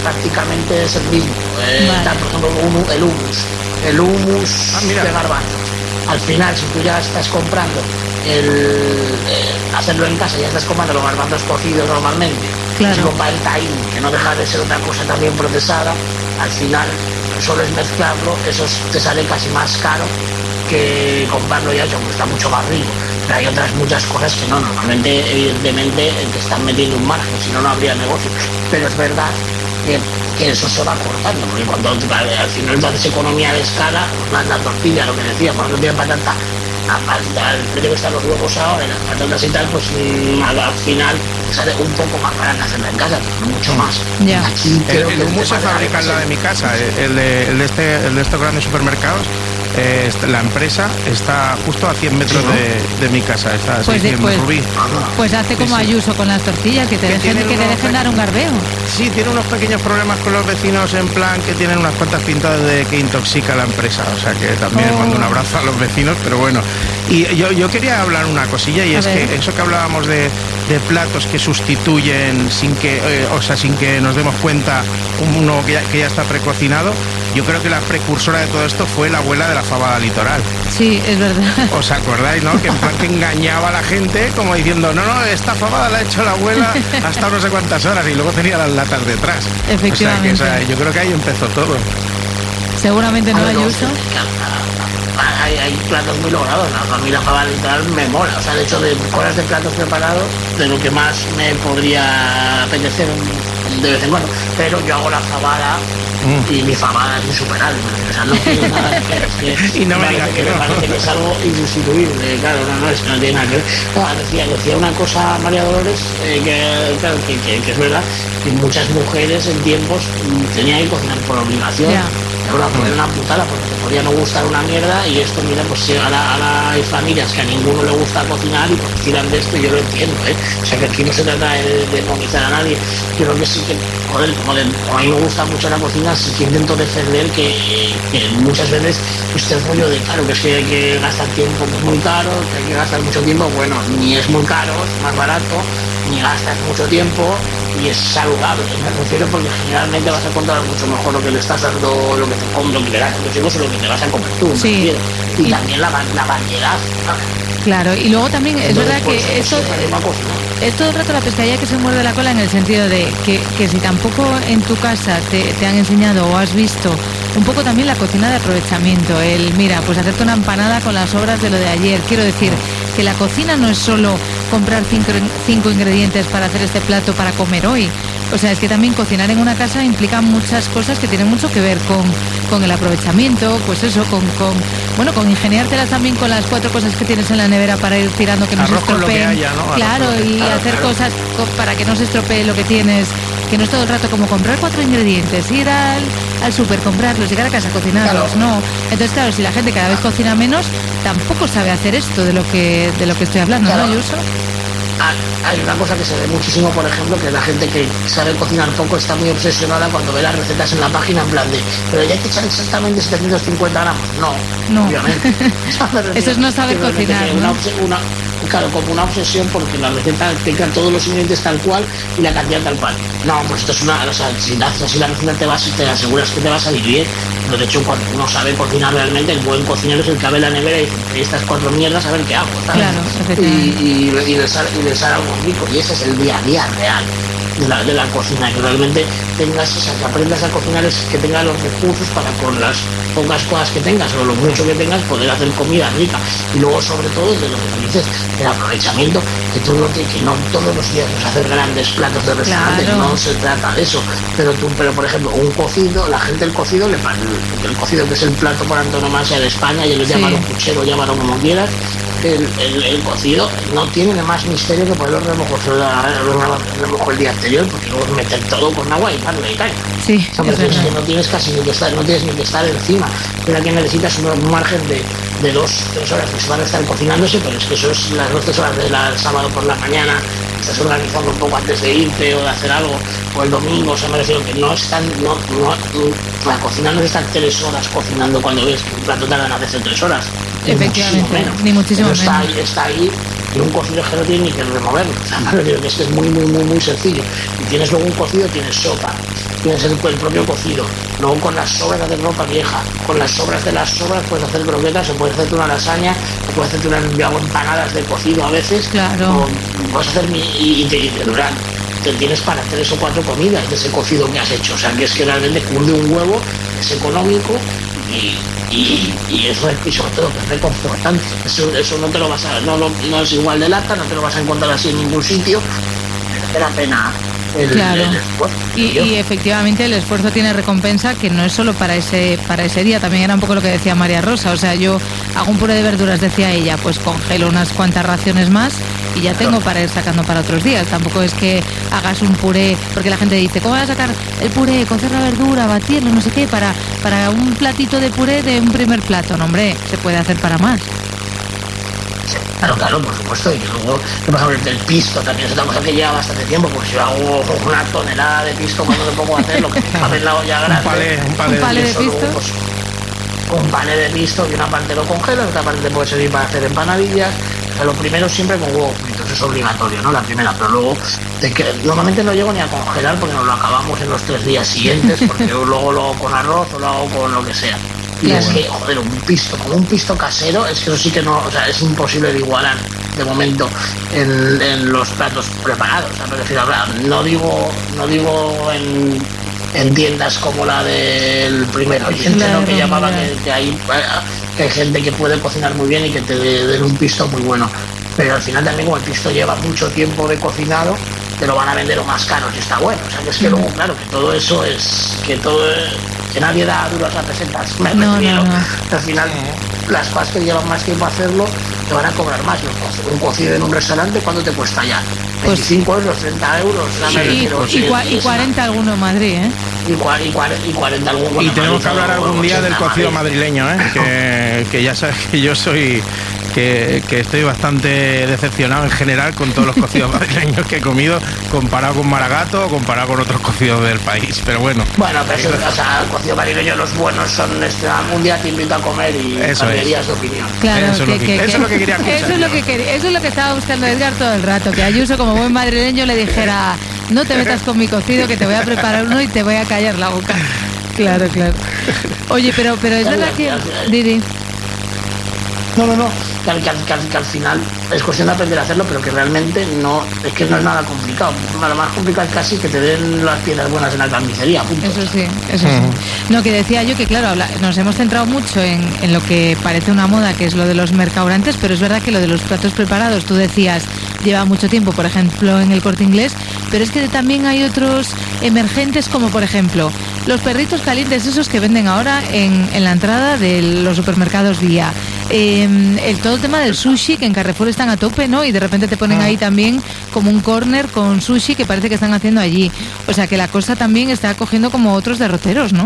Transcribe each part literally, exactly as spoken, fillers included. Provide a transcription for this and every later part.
prácticamente es el mismo. Eh, vale. Por ejemplo, el hummus, el hummus ah, mira. de garbanzos. Al final, si tú ya estás comprando el eh, hacerlo en casa, ya estás comprando los garbanzos cocidos normalmente, claro. si compras el tahín, que no deja de ser otra cosa también procesada, al final solo es mezclarlo, eso te sale casi más caro que comprarlo ya hecho, está mucho más rico. Pero hay otras muchas cosas que no, normalmente, evidentemente, te están metiendo un margen, si no, no habría negocio. Pero es verdad que, que eso se va cortando, porque cuando al final tú haces economía de escala, más la tortilla, lo que decía, cuando tiene patata, al precio que están los huevos ahora, y las patatas y tal, pues al, al final sale un poco más barato hacerla en casa, pero mucho más. Ya. Aquí El, creo el que hummus se fabrica en la de mi casa, el de, el de, este, el de estos grandes supermercados. Eh, la empresa está justo a cien metros ¿Sí, no? de, de mi casa, está así, Pues, en pues, Rubí. pues hace como Sí, sí. Ayuso con las tortillas, que te Que dejen, tienen que te unos dejen dar un garbeo. Sí, tiene unos pequeños problemas con los vecinos, en plan que tienen unas cuantas pintadas de que intoxica la empresa, o sea que también Oh. mando un abrazo a los vecinos, pero bueno. Y yo, yo quería hablar una cosilla, y A es ver. que eso que hablábamos de, de platos que sustituyen sin que, eh, o sea, sin que nos demos cuenta uno que ya, que ya está precocinado, yo creo que la precursora de todo esto fue la abuela de la fabada litoral. Sí, es verdad. ¿Os acordáis, no? Que en plan que engañaba a la gente como diciendo, no, no, esta fabada la ha hecho la abuela hasta no sé cuántas horas, y luego tenía las latas detrás. Efectivamente. O sea, que, o sea, yo creo que ahí empezó todo. Seguramente no, Bueno, Ayuso. Hay, hay platos muy logrados, la familia fabada literal me mola, o sea, de hecho, de cosas de platos preparados, de lo que más me podría apetecer de vez en cuando, pero yo hago la fabada mm. y mi fabada es insuperable, o sea, no tiene nada que ver. Es que y no me parece digas que, que me no. parece que es algo insustituible, claro, no, no, es, no tiene nada que ver. No, decía, decía una cosa María Dolores, eh, que, claro, que, que, que es verdad, que muchas mujeres en tiempos tenían que cocinar por obligación. Yeah. Era una, era una putada, porque te podía no gustar una mierda, y esto, mira, pues si ahora, ahora hay familias que a ninguno le gusta cocinar y pues tiran de esto, y yo lo entiendo, ¿eh? O sea, que aquí no se trata de demonizar a nadie. Yo creo que sí que, joder, como, de, como a mí me gusta mucho la cocina, sí que intento defender que, que muchas veces este rollo de, claro, que es que hay que gastar tiempo muy caro, que hay que gastar mucho tiempo, bueno, ni es muy caro, es más barato, ni gastas mucho tiempo, y es saludable, me refiero, porque generalmente vas a controlar mucho mejor lo que le estás dando, lo que te comes, lo que le das a tus hijos, o lo que te vas a comer tú, me Sí. refiero. Y, Y también la, la variedad, ¿sabes? Claro, y luego también es Entonces, verdad por que eso, esto pues, siempre hay una cosa, ¿no? es todo el rato la pescadilla que se muerde la cola, en el sentido de que, que si tampoco en tu casa te, te han enseñado o has visto un poco también la cocina de aprovechamiento, el mira, pues hacerte una empanada con las sobras de lo de ayer. Quiero decir que la cocina no es solo comprar cinco, cinco ingredientes para hacer este plato para comer hoy. O sea, es que también cocinar en una casa implica muchas cosas que tienen mucho que ver con, con el aprovechamiento, pues eso, con, con bueno, con ingeniártelas también con las cuatro cosas que tienes en la nevera para ir tirando que no Arroz se con lo que estropeen. haya, ¿no? Arroz Claro, con lo que- y Claro, hacer claro. cosas co- para que no se estropee lo que tienes, que no es todo el rato como comprar cuatro ingredientes, ir al, al súper, comprarlos, llegar a casa, cocinarlos, Claro. no. Entonces, claro, si la gente cada vez cocina menos, tampoco sabe hacer esto de lo que de lo que estoy hablando, Claro. ¿no, Ayuso? Hay una cosa que se ve muchísimo, por ejemplo, que la gente que sabe cocinar poco está muy obsesionada cuando ve las recetas en la página, en plan de, pero ya hay que echar exactamente setecientos cincuenta gramos. No, No. obviamente. Eso es no saber Simplemente cocinar, que una, ¿no? obse- una- claro, como una obsesión porque la receta tenga todos los ingredientes tal cual y la cantidad tal cual. No, pues esto es una, o sea, si la haces así la receta te vas y te aseguras que te va a salir bien. Pero de hecho, cuando uno sabe cocinar realmente, el buen cocinero es el que abre la nevera y dice, estas cuatro mierdas, a ver qué hago, ¿sabes? Claro, y, efectivamente. y, y, le sale, y le sale algo rico, y ese es el día a día real de la, de la cocina, que realmente tengas, o sea, que aprendas a cocinar, es que tengas los recursos para, con las pocas cosas que tengas o lo mucho que tengas, poder hacer comida rica. Y luego, sobre todo, de lo que dices, el aprovechamiento, que tú no, te, que no todos los días vas a hacer grandes platos de restaurantes, Claro. no se trata de eso, pero tú, pero por ejemplo, un cocido, la gente el cocido, le, el cocido que es el plato por antonomasia de España, y lo Sí. llaman un puchero, llaman como quieras. El, el, el cocido no tiene más misterio que ponerlo remojo, remojo el día anterior, porque luego es meter todo con agua y darle y cae. Sí, O sea, es es que verdad. no tienes casi ni que estar, no tienes ni que estar encima. Pero aquí necesitas un, un margen de, de dos, tres horas que se van a estar cocinándose, pero es que eso es las dos, tres horas del sábado por la mañana, estás organizando un poco antes de irte o de hacer algo, o el domingo, o sea, me refiero que no están, no, no, la cocina no están tres horas cocinando cuando ves que un plato tarda en hacerse tres horas. Efectivamente, ni muchísimo Pero está menos. ahí, está ahí, y un cocido que no tiene ni que removerlo. O sea, me refiero que es que es muy, muy, muy, muy sencillo. Y tienes luego un cocido, tienes sopa, tienes el, el propio cocido. Luego con las sobras de ropa vieja, con las sobras de las sobras puedes hacer croquetas, o puedes hacerte una lasaña, o puedes hacerte unas empanadas de cocido a veces. Claro. O puedes hacer mi, y, y, te, y te duran. Te tienes para tres o cuatro comidas de ese cocido que has hecho. O sea, que es que realmente cunde un huevo, es económico y, y, y eso es, y sobre todo que es reconfortante. Eso, eso no te lo vas a, no, no, no es igual de lata, no te lo vas a encontrar así en ningún sitio. Merece la pena el, claro. el esfuerzo. Y, y efectivamente el esfuerzo tiene recompensa, que no es solo para ese para ese día, también era un poco lo que decía María Rosa. O sea, yo hago un puré de verduras, decía ella, pues congelo unas cuantas raciones más y ya tengo para ir sacando para otros días. Tampoco es que hagas un puré, porque la gente dice, ¿cómo vas a sacar el puré, cocer la verdura, batirlo, no sé qué, para, para un platito de puré de un primer plato? No, hombre, se puede hacer para más. Claro, claro, por supuesto. Y luego, por ejemplo, el pisto también es una cosa que lleva bastante tiempo, pues yo hago una tonelada de pisto cuando me pongo a hacer lo que me en la olla grande. Un palé, un palé, un palé de, de pisto. Luego, pues, un palé de pisto y una parte lo congelo, otra parte puede servir para hacer empanadillas. O sea, lo primero siempre con huevos fritos, es obligatorio, ¿no? La primera, pero luego de que, normalmente no llego ni a congelar porque nos lo acabamos en los tres días siguientes, porque yo luego lo hago con arroz o lo hago con lo que sea. Y es que, joder, un pisto, como un pisto casero, es que eso sí que no, o sea, es imposible de igualar de momento en, en los platos preparados. O sea, me refiero a, no digo, no digo en, en tiendas como la del primer oyente, claro, ¿no? Que llamaba que, que, hay, que hay gente que puede cocinar muy bien y que te den un pisto muy bueno. Pero al final también, como el pisto lleva mucho tiempo de cocinado, te lo van a vender o más caro si está bueno. O sea, que es que luego, claro, que todo eso es, que todo es, que nadie da duras a pesetas. Me no, no, no. Al final, las cosas que llevan más tiempo a hacerlo te van a cobrar más. Un cocido en un restaurante, ¿cuánto te cuesta ya? veinticinco euros, treinta euros. Sí, y, y, y, y cuarenta alguno en Madrid, ¿eh? Y, y, y cuarenta alguno. Y tenemos que hablar algún día del cocido madrileño, ¿eh? que, que ya sabes que yo soy... Que, que estoy bastante decepcionado en general con todos los cocidos madrileños que he comido, comparado con Maragato o comparado con otros cocidos del país, pero bueno. Bueno, pero eso, o sea, el cocido madrileño, los buenos son este, un día te invito a comer y cambiarías de opinión. Claro, eso, que, es, lo que, que, eso que, es lo que quería escuchar. Eso es lo que, quería, eso es lo que estaba buscando Edgar todo el rato, que Ayuso, como buen madrileño, le dijera, no te metas con mi cocido, que te voy a preparar uno y te voy a callar la boca. Claro, claro. Oye, pero, pero es verdad que... Didi. No, no, no, que al, que, al, que, al, que al final es cuestión de aprender a hacerlo, pero que realmente no, es que no es nada complicado. Lo más complicado es casi que te den las piedras buenas en la carnicería, punto. Eso sí, eso sí. No, que decía yo que claro, habla, nos hemos centrado mucho en, en lo que parece una moda, que es lo de los mercaurantes, pero es verdad que lo de los platos preparados, tú decías, lleva mucho tiempo, por ejemplo, en el Corte Inglés, pero es que también hay otros emergentes, como por ejemplo, los perritos calientes, esos que venden ahora en, en la entrada de los supermercados Día. Eh, el todo el tema del sushi, que en Carrefour están a tope, ¿no? Y de repente te ponen ahí también como un corner con sushi que parece que están haciendo allí. O sea que la cosa también está cogiendo como otros derroteros, ¿no?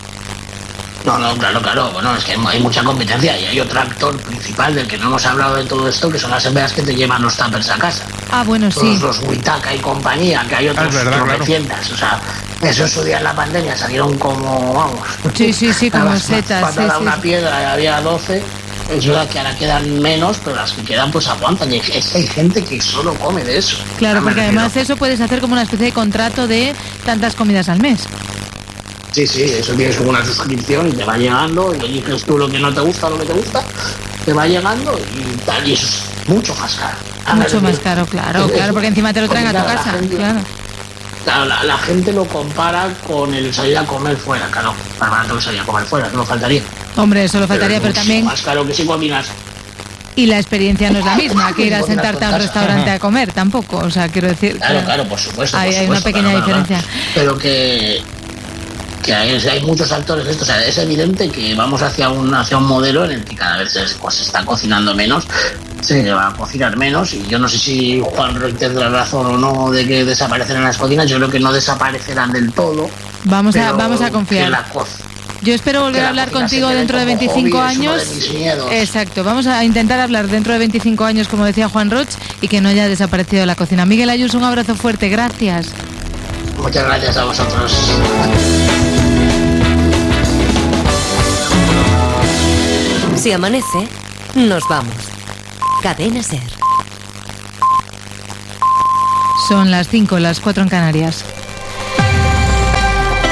No, no, claro, claro. Bueno, es que hay mucha competencia y hay otro actor principal del que no hemos hablado de todo esto, que son las empresas que te llevan los tuppers a casa. Ah, bueno, Todos sí. los Witaka y compañía, que hay otros tropecientas. Claro. O sea, eso en su día en la pandemia salieron como, vamos... Sí, sí, sí, como setas. Para sí, una sí. piedra y había doce... Es verdad que ahora quedan menos, pero las que quedan pues aguantan. Y es que hay gente que solo come de eso. Claro, porque además eso puedes hacer como una especie de contrato de tantas comidas al mes. Sí, sí, eso tienes como una suscripción y te va llegando y eliges tú lo que no te gusta, lo que te gusta, te va llegando y tal, y eso es mucho más caro. Mucho más caro, claro, claro, porque encima te lo traen a tu casa, claro. Claro, la, la gente lo compara con el salir a comer fuera, claro, para barato que salir a comer fuera, no faltaría. Hombre, eso lo faltaría, pero, pero también... más caro que si combinas. Y la experiencia no es la misma que ir a sentarte a un restaurante a comer, tampoco, o sea, quiero decir... Claro, claro, claro por supuesto. Hay, por supuesto, hay una pequeña claro, diferencia. Claro, pero que... que hay, hay muchos actores de esto, o sea, es evidente que vamos hacia un hacia un modelo en el que cada vez se, pues, se está cocinando menos, se va a cocinar menos, y yo no sé si Juan Roy tendrá razón o no de que desaparecerán las cocinas. Yo creo que no desaparecerán del todo. Vamos a vamos a confiar. La Yo espero volver a hablar contigo dentro de veinticinco hobby, años. De Exacto, vamos a intentar hablar dentro de veinticinco años, como decía Juan Roch, y que no haya desaparecido la cocina. Miguel Ayuso, un abrazo fuerte, gracias. Muchas gracias a vosotros. Si amanece, nos vamos. Cadena SER. Son las cinco, las cuatro en Canarias.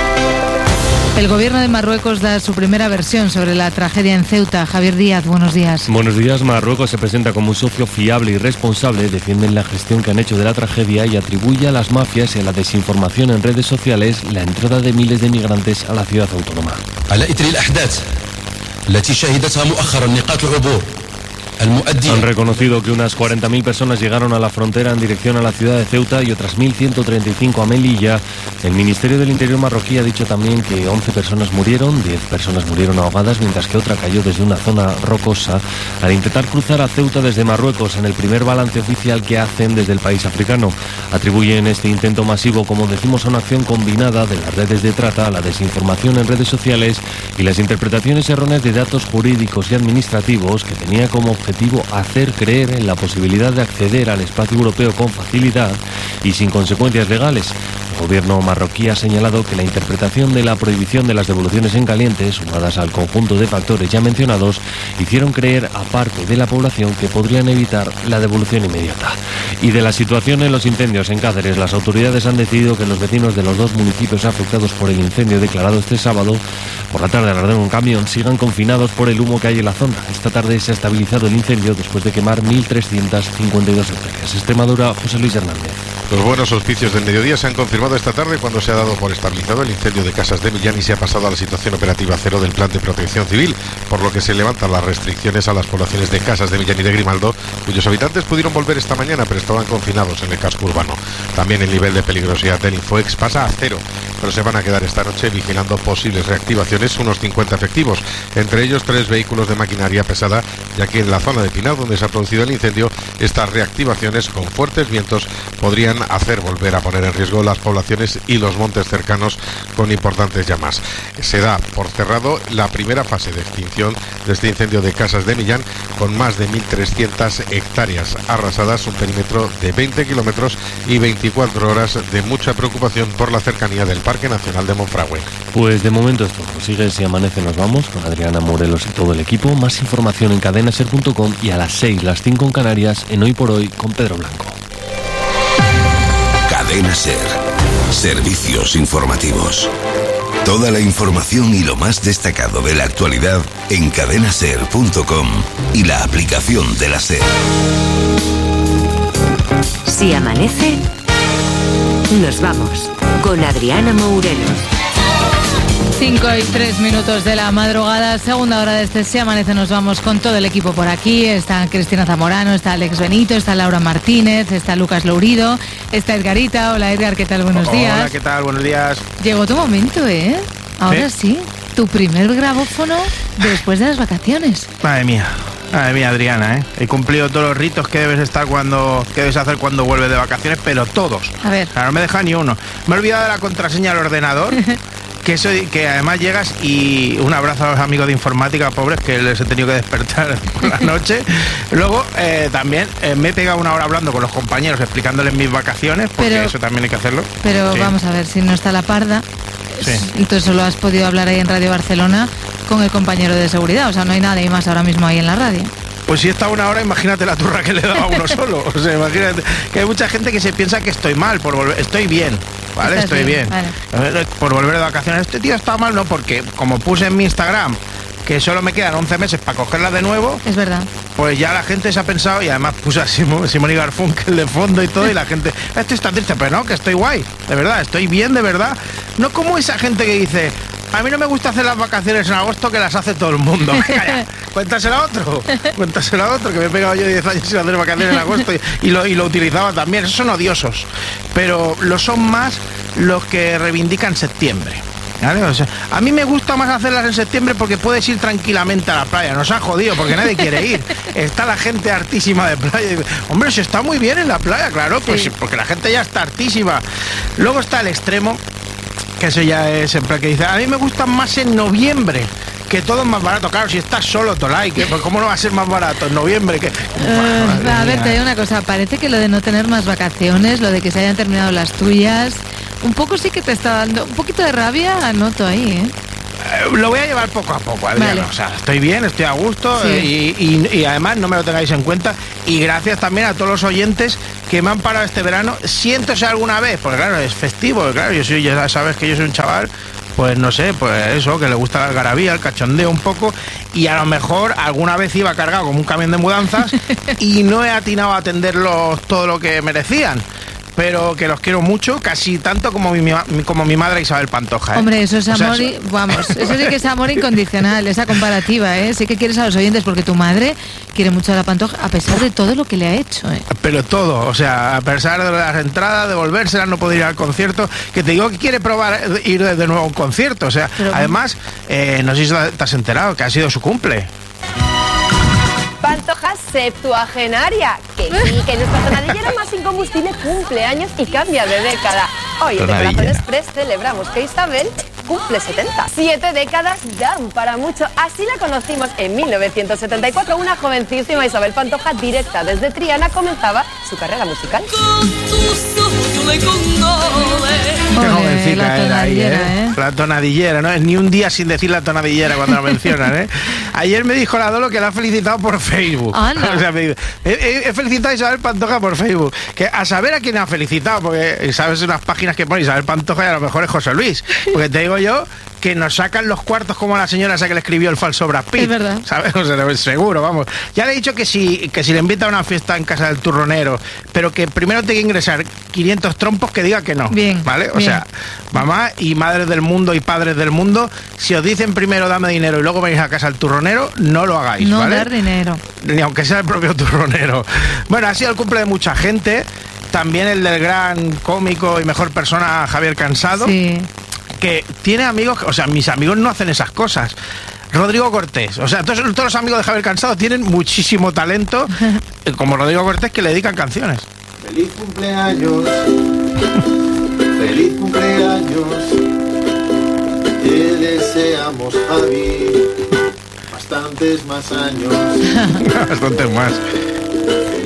El gobierno de Marruecos da su primera versión sobre la tragedia en Ceuta. Javier Díaz, buenos días. Buenos días. Marruecos se presenta como un socio fiable y responsable, defienden la gestión que han hecho de la tragedia y atribuye a las mafias y a la desinformación en redes sociales la entrada de miles de migrantes a la ciudad autónoma. Han reconocido que unas cuarenta mil personas llegaron a la frontera en dirección a la ciudad de Ceuta y otras mil ciento treinta y cinco a Melilla. El Ministerio del Interior marroquí ha dicho también que once personas murieron, diez personas murieron ahogadas, mientras que otra cayó desde una zona rocosa al intentar cruzar a Ceuta desde Marruecos, en el primer balance oficial que hacen desde el país africano. Atribuyen este intento masivo, como decimos, a una acción combinada de las redes de trata, a la desinformación en redes sociales y las interpretaciones erróneas de datos jurídicos y administrativos que tenía como objetivo hacer creer en la posibilidad de acceder al espacio europeo con facilidad y sin consecuencias legales. El gobierno marroquí ha señalado que la interpretación de la prohibición de las devoluciones en caliente, sumadas al conjunto de factores ya mencionados, hicieron creer a parte de la población que podrían evitar la devolución inmediata. Y de la situación en los incendios en Cáceres, las autoridades han decidido que los vecinos de los dos municipios afectados por el incendio declarado este sábado por la tarde al arder un camión sigan confinados por el humo que hay en la zona. Esta tarde se ha estabilizado el incendio después de quemar mil trescientas cincuenta y dos hectáreas. Extremadura, José Luis Hernández. Los buenos auspicios del mediodía se han confirmado esta tarde cuando se ha dado por estabilizado el incendio de Casas de Millán y se ha pasado a la situación operativa cero del Plan de Protección Civil, por lo que se levantan las restricciones a las poblaciones de Casas de Millán y de Grimaldo, cuyos habitantes pudieron volver esta mañana pero estaban confinados en el casco urbano. También el nivel de peligrosidad del Infoex pasa a cero, pero se van a quedar esta noche vigilando posibles reactivaciones unos cincuenta efectivos, entre ellos tres vehículos de maquinaria pesada, ya que en la zona de Pinar, donde se ha producido el incendio, estas reactivaciones con fuertes vientos podrían hacer volver a poner en riesgo las poblaciones y los montes cercanos con importantes llamas. Se da por cerrado la primera fase de extinción de este incendio de Casas de Millán, con más de mil trescientas hectáreas arrasadas, un perímetro de veinte kilómetros y veinticuatro horas de mucha preocupación por la cercanía del Parque Nacional de Monfragüe. Pues de momento esto sigue. Si amanece nos vamos con Adriana Morelos y todo el equipo. Más información en cadena ser punto com y a las seis, las cinco en Canarias, en Hoy por Hoy con Pedro Blanco. Cadena Ser. Servicios informativos. Toda la información y lo más destacado de la actualidad en cadena ser punto com y la aplicación de la SER. Si amanece, nos vamos con Adriana Morelos. cinco y tres minutos de la madrugada, segunda hora de este Se Amanece, nos vamos con todo el equipo por aquí. Está Cristina Zamorano, está Alex Benito, está Laura Martínez, está Lucas Lourido, está Edgarita. Hola Edgar, ¿qué tal? Buenos días. Hola, ¿qué tal? Buenos días. Llegó tu momento, ¿eh? Ahora ¿Eh? sí, tu primer grabófono después de las vacaciones. Madre mía. Madre mía, Adriana, ¿eh? He cumplido todos los ritos que debes estar cuando que debes hacer cuando vuelves de vacaciones, pero todos. A ver. O sea, no me deja ni uno. Me he olvidado de la contraseña del ordenador. Que eso, que además llegas y un abrazo a los amigos de informática, pobres, que les he tenido que despertar por la noche. Luego eh, también eh, me he pegado una hora hablando con los compañeros, explicándoles mis vacaciones, porque pero, eso también hay que hacerlo. Pero sí. Vamos a ver, si no está la parda, sí. Entonces solo has podido hablar ahí en Radio Barcelona con el compañero de seguridad, o sea, no hay nadie más ahora mismo ahí en la radio. Pues si está una hora, imagínate la turra que le daba a uno solo. O sea, imagínate que hay mucha gente que se piensa que estoy mal por volver. Estoy bien, ¿vale? Estás Estoy bien. bien, Vale. Por volver de vacaciones. Este tío está mal, no, porque como puse en mi Instagram que solo me quedan once meses para cogerla de nuevo. Es verdad. Pues ya la gente se ha pensado, y además puse a Simón, Simón y Garfunkel de fondo y todo, y la gente, este está triste, pero no, que estoy guay, de verdad, estoy bien, de verdad. No como esa gente que dice, a mí no me gusta hacer las vacaciones en agosto, que las hace todo el mundo. Calla, cuéntaselo a otro, cuéntaselo a otro, que me he pegado yo diez años sin hacer vacaciones en agosto y, y, lo, y lo utilizaba también. Esos son odiosos, pero lo son más los que reivindican septiembre. ¿Vale? O sea, a mí me gusta más hacerlas en septiembre porque puedes ir tranquilamente a la playa. Nos ha jodido porque nadie quiere ir. Está la gente hartísima de playa. Hombre, se está muy bien en la playa, claro, pues sí, porque la gente ya está hartísima. Luego está el extremo, que eso ya es en plan que dice, a mí me gusta más en noviembre, que todo es más barato. Claro, si estás solo, Tolai, que pues ¿cómo no va a ser más barato en noviembre? Que uh, a ver, te digo una cosa, parece que lo de no tener más vacaciones, lo de que se hayan terminado las tuyas, un poco sí que te está dando un poquito de rabia, noto ahí, ¿eh? Eh, lo voy a llevar poco a poco, Adriana. Vale. O sea, estoy bien, estoy a gusto, sí. eh, y, y, y además no me lo tengáis en cuenta. Y gracias también a todos los oyentes que me han parado este verano. Siéntose alguna vez, porque claro, es festivo, claro, yo soy, ya sabes que yo soy un chaval pues no sé, pues eso, que le gusta la algarabía, el cachondeo un poco, y a lo mejor alguna vez iba cargado como un camión de mudanzas y no he atinado a atenderlos todo lo que merecían. Pero que los quiero mucho, casi tanto como mi, como mi madre Isabel Pantoja, ¿eh? Hombre, eso es o sea, amor, eso... y, vamos, eso sí que es amor incondicional, esa comparativa, ¿eh? Sí que quieres a los oyentes porque tu madre quiere mucho a la Pantoja, a pesar de todo lo que le ha hecho, ¿eh? Pero todo, o sea, a pesar de las entradas, devolvérselas, no poder ir al concierto, que te digo que quiere probar ir de nuevo a un concierto, o sea, pero, además, eh, no sé si te has enterado, que ha sido su cumple. Pantoja septuagenaria, que sí, que nuestra tonadillera más incombustible cumple años y cambia de década. Hoy en Corazón Express celebramos que Isabel cumple setenta. Siete décadas dan para mucho. Así la conocimos en mil novecientos setenta y cuatro. Una jovencísima Isabel Pantoja, directa desde Triana, comenzaba su carrera musical. Qué jovencita era ahí, ¿eh? ¿eh? La tonadillera, ¿no? Es ni un día sin decir la tonadillera cuando la mencionan, ¿eh? Ayer me dijo la Dolo que la ha felicitado por Facebook. Oh, no. O sea, me dijo, he, he, he felicitado a Isabel Pantoja por Facebook. Que a saber a quién ha felicitado, porque sabes unas páginas que pone Isabel Pantoja y a lo mejor es José Luis. Porque te digo yo que nos sacan los cuartos como la señora esa que le escribió el falso Brad Pitt. Es verdad. ¿Sabes? O sea, seguro, vamos. Ya le he dicho que si, que si le invita a una fiesta en casa del turronero, pero que primero tenga que ingresar quinientos trompos, que diga que no. Bien. ¿Vale? O bien. sea, mamá y madres del mundo y padres del mundo, si os dicen primero dame dinero y luego venís a casa del turronero, no lo hagáis, no ¿vale? dar dinero. Ni aunque sea el propio turronero. Bueno, ha sido el cumple de mucha gente. También el del gran cómico y mejor persona Javier Cansado. Sí. Que tiene amigos, o sea, mis amigos no hacen esas cosas. Rodrigo Cortés, o sea, todos, todos los amigos de Javier Cansado tienen muchísimo talento, como Rodrigo Cortés, que le dedican canciones. Feliz cumpleaños, feliz cumpleaños, te deseamos, Javi, bastantes más años. Bastantes más.